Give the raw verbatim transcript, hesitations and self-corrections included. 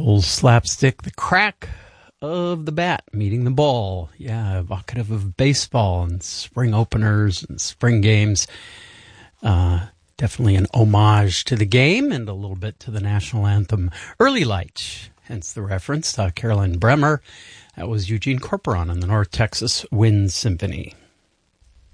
old slapstick, the crack of the bat meeting the ball. Yeah, evocative of baseball and spring openers and spring games. Uh, definitely an homage to the game and a little bit to the national anthem, Early Light, hence the reference. Uh, Carolyn Bremer. That was Eugene Corporon and the North Texas Wind Symphony.